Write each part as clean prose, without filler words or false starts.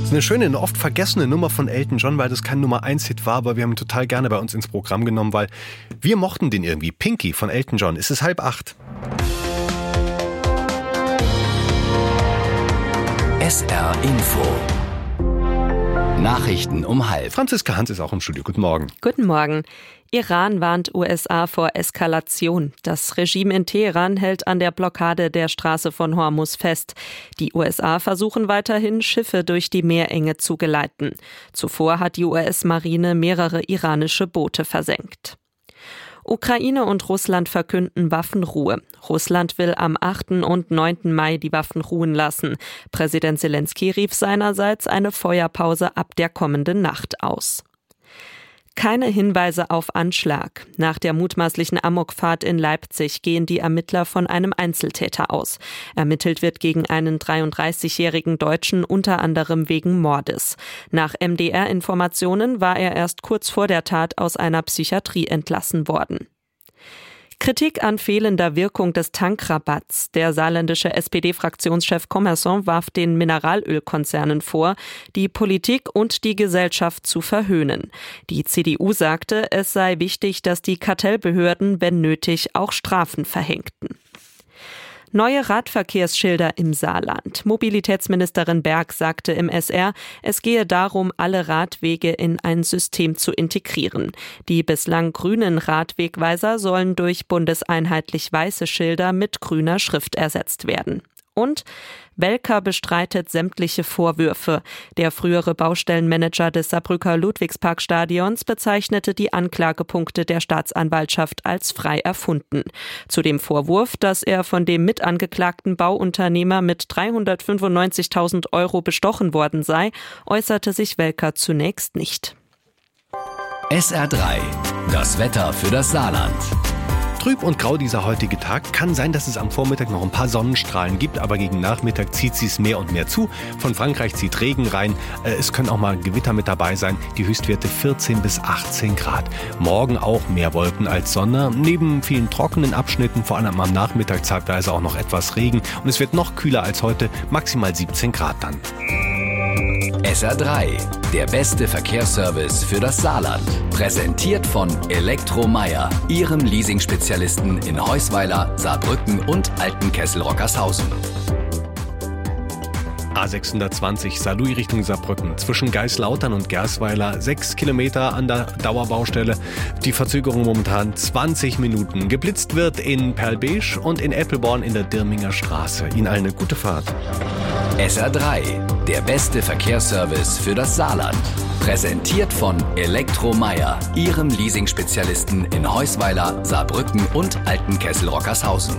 ist eine schöne, eine oft vergessene Nummer von Elton John, weil das kein Nummer-1-Hit war, aber wir haben ihn total gerne bei uns ins Programm genommen, weil wir mochten den irgendwie. Pinky von Elton John. Es ist 7:30. SR Info. Nachrichten um 12:30. Franziska Hans ist auch im Studio. Guten Morgen. Guten Morgen. Iran warnt USA vor Eskalation. Das Regime in Teheran hält an der Blockade der Straße von Hormuz fest. Die USA versuchen weiterhin, Schiffe durch die Meerenge zu geleiten. Zuvor hat die US-Marine mehrere iranische Boote versenkt. Ukraine und Russland verkünden Waffenruhe. Russland will am 8. und 9. Mai die Waffen ruhen lassen. Präsident Selenskyj rief seinerseits eine Feuerpause ab der kommenden Nacht aus. Keine Hinweise auf Anschlag. Nach der mutmaßlichen Amokfahrt in Leipzig gehen die Ermittler von einem Einzeltäter aus. Ermittelt wird gegen einen 33-jährigen Deutschen unter anderem wegen Mordes. Nach MDR-Informationen war er erst kurz vor der Tat aus einer Psychiatrie entlassen worden. Kritik an fehlender Wirkung des Tankrabatts. Der saarländische SPD-Fraktionschef Commerson warf den Mineralölkonzernen vor, die Politik und die Gesellschaft zu verhöhnen. Die CDU sagte, es sei wichtig, dass die Kartellbehörden, wenn nötig, auch Strafen verhängten. Neue Radverkehrsschilder im Saarland. Mobilitätsministerin Berg sagte im SR, es gehe darum, alle Radwege in ein System zu integrieren. Die bislang grünen Radwegweiser sollen durch bundeseinheitlich weiße Schilder mit grüner Schrift ersetzt werden. Und Welker bestreitet sämtliche Vorwürfe. Der frühere Baustellenmanager des Saarbrücker Ludwigsparkstadions bezeichnete die Anklagepunkte der Staatsanwaltschaft als frei erfunden. Zu dem Vorwurf, dass er von dem mitangeklagten Bauunternehmer mit 395.000 € bestochen worden sei, äußerte sich Welker zunächst nicht. SR3. Das Wetter für das Saarland. Trüb und grau dieser heutige Tag. Kann sein, dass es am Vormittag noch ein paar Sonnenstrahlen gibt, aber gegen Nachmittag zieht sie es mehr und mehr zu. Von Frankreich zieht Regen rein. Es können auch mal Gewitter mit dabei sein. Die Höchstwerte 14 bis 18 Grad. Morgen auch mehr Wolken als Sonne. Neben vielen trockenen Abschnitten, vor allem am Nachmittag zeitweise auch noch etwas Regen. Und es wird noch kühler als heute, maximal 17 Grad dann. SR3, der beste Verkehrsservice für das Saarland. Präsentiert von Elektromeyer, Ihrem Leasing-Spezialisten in Heusweiler, Saarbrücken und Altenkessel-Rockershausen. A620 Saarlouis Richtung Saarbrücken. Zwischen Geislautern und Gersweiler 6 Kilometer an der Dauerbaustelle. Die Verzögerung momentan 20 Minuten. Geblitzt wird in Perlbesch und in Eppelborn in der Dirminger Straße. Ihnen allen eine gute Fahrt. SR3, der beste Verkehrsservice für das Saarland. Präsentiert von Elektromeyer, Ihrem Leasing-Spezialisten in Heusweiler, Saarbrücken und Altenkessel-Rockershausen.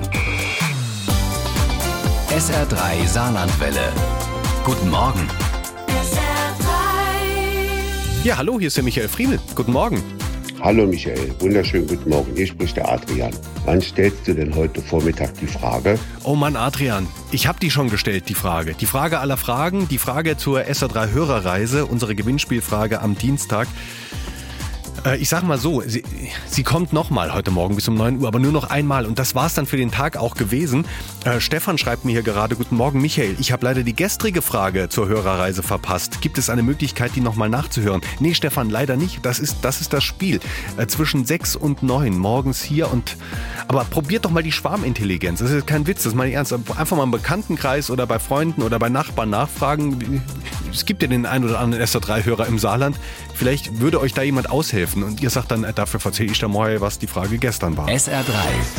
SR3 Saarlandwelle. Guten Morgen. Ja, hallo, hier ist der Michael Friemel. Guten Morgen. Hallo Michael, wunderschönen guten Morgen. Hier spricht der Adrian. Wann stellst du denn heute Vormittag die Frage? Oh Mann, Adrian, ich habe die schon gestellt, die Frage. Die Frage aller Fragen, die Frage zur SR3 Hörerreise, unsere Gewinnspielfrage am Dienstag. Ich sag mal so, sie kommt nochmal heute Morgen bis um 9 Uhr, aber nur noch einmal. Und das war's dann für den Tag auch gewesen. Stefan schreibt mir hier gerade, guten Morgen Michael, ich habe leider die gestrige Frage zur Hörerreise verpasst. Gibt es eine Möglichkeit, die nochmal nachzuhören? Nee, Stefan, leider nicht. Das ist das Spiel. Zwischen 6 und 9 morgens hier und... Aber probiert doch mal die Schwarmintelligenz. Das ist kein Witz, das meine ich ernst. Einfach mal im Bekanntenkreis oder bei Freunden oder bei Nachbarn nachfragen. Es gibt ja den einen oder anderen SR3-Hörer im Saarland. Vielleicht würde euch da jemand aushelfen und ihr sagt dann, dafür erzähle ich dann mal, was die Frage gestern war. SR3,